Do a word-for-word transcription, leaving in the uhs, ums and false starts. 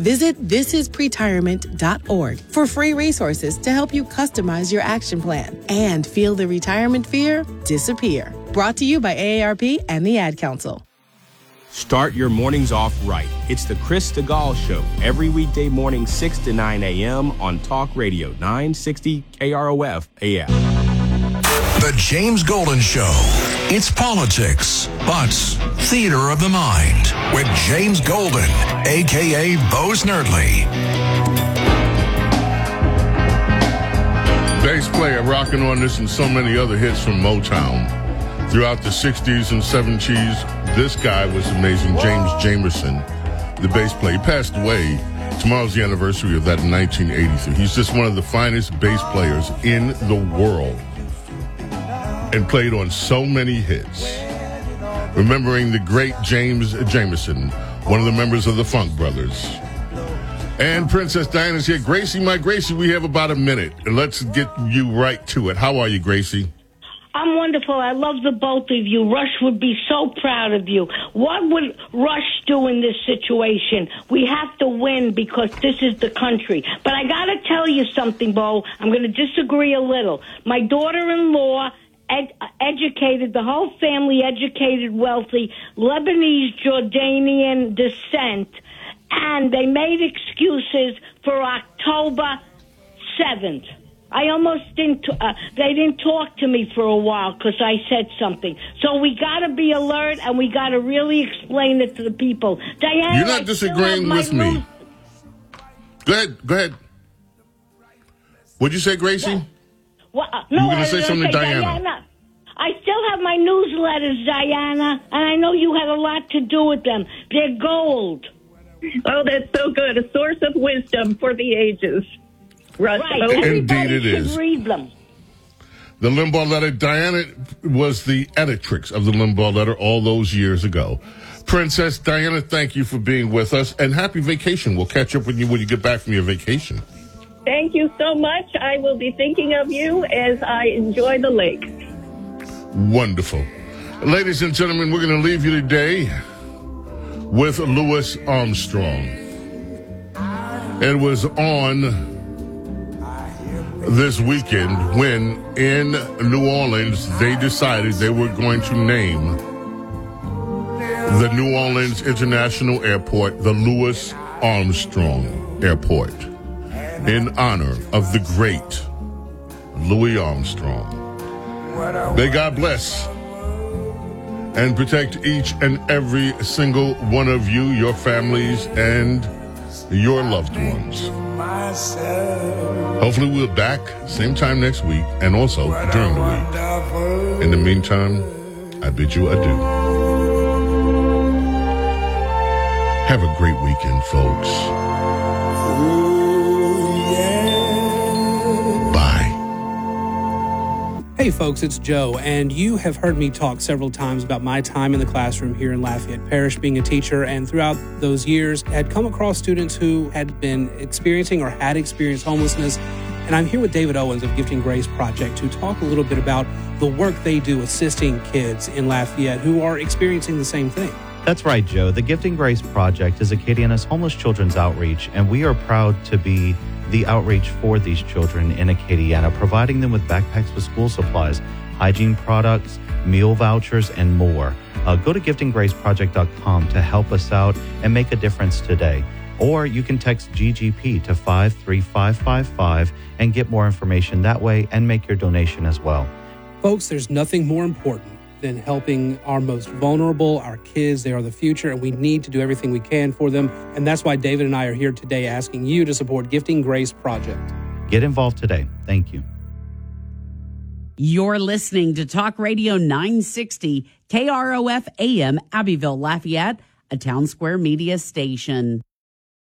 Visit this is pretirement dot org for free resources to help you customize your action plan and feel the retirement fear disappear. Brought to you by A A R P and the Ad Council. Start your mornings off right. It's the Chris DeGaulle Show every weekday morning, six to nine a.m. on Talk Radio, nine sixty K R O F A M. The James Golden Show. It's politics, but theater of the mind with James Golden, a k a. Bo Snerdley. Bass player rocking on this and so many other hits from Motown. Throughout the sixties and seventies, this guy was amazing. James Jamerson, the bass player. He passed away. Tomorrow's the anniversary of that in nineteen eighty-three. He's just one of the finest bass players in the world and played on so many hits. Remembering the great James Jamerson, one of the members of the Funk Brothers. And Princess Diana's here. Gracie, my Gracie, we have about a minute. And let's get you right to it. How are you, Gracie? I'm wonderful. I love the both of you. Rush would be so proud of you. What would Rush do in this situation? We have to win because this is the country. But I got to tell you something, Bo. I'm going to disagree a little. My daughter-in-law ed- educated, the whole family educated, wealthy, Lebanese Jordanian descent, and they made excuses for October seventh. I almost didn't, uh, they didn't talk to me for a while because I said something. So we got to be alert and we got to really explain it to the people. Diana, you're not disagreeing with me. News. Go ahead, go ahead. What'd you say, Gracie? What? Well, uh, you no, were going to say something to Diana. Diana. I still have my newsletters, Diana, and I know you had a lot to do with them. They're gold. Oh, that's so good. A source of wisdom for the ages. Right. Indeed it is. Read them. The Limbaugh Letter. Diana was the editrix of the Limbaugh Letter all those years ago. Princess Diana, thank you for being with us, and happy vacation. We'll catch up with you when you get back from your vacation. Thank you so much. I will be thinking of you as I enjoy the lake. Wonderful. Ladies and gentlemen, we're going to leave you today with Louis Armstrong. It was on this weekend when in New Orleans they decided they were going to name the New Orleans International Airport the Louis Armstrong Airport in honor of the great Louis Armstrong. May God bless and protect each and every single one of you, your families, and your loved ones. Hopefully we'll be back same time next week and also during the week. In the meantime, I bid you adieu. Have a great weekend, folks. Bye. Hey folks, it's Joe, and you have heard me talk several times about my time in the classroom here in Lafayette Parish being a teacher, and throughout those years had come across students who had been experiencing or had experienced homelessness. And I'm here with David Owens of Gifting Grace Project to talk a little bit about the work they do assisting kids in Lafayette who are experiencing the same thing. That's right, Joe. The Gifting Grace Project is Acadiana's homeless children's outreach, and we are proud to be the outreach for these children in Acadiana, providing them with backpacks with school supplies, hygiene products, meal vouchers, and more. Uh, go to gifting grace project dot com to help us out and make a difference today. Or you can text G G P to five three five five five and get more information that way and make your donation as well. Folks, there's nothing more important than helping our most vulnerable, our kids. They are the future, and we need to do everything we can for them. And that's why David and I are here today asking you to support Gifting Grace Project. Get involved today. Thank you. You're listening to Talk Radio nine sixty K R O F A M, Abbeville, Lafayette, a Town Square Media station.